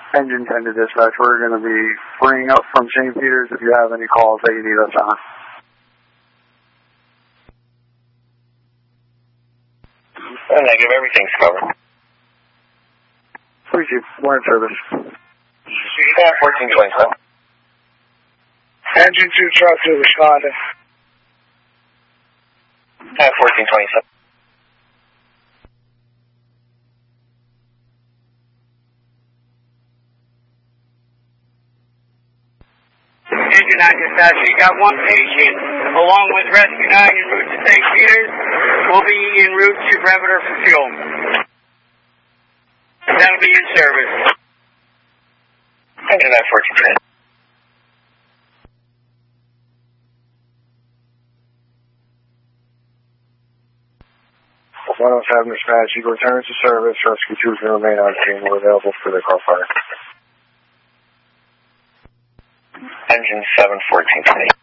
Engine 10 to dispatch. We're going to be bringing up from St. Peter's if you have any calls that you need us on. Negative, everything's covered. Please, we're in service. 1427. Engine 2 truck to responding. 1427. Engine 9 dispatch, you got one patient along with Rescue 9 en route to St. Peter's. We'll be en route to Breveter for fuel. That'll be in service. Engine 9 1427. 107 dispatch, Eagle returns to service. Rescue 2 is going to remain on scene. We're available for the car fire. Engine 7 1420.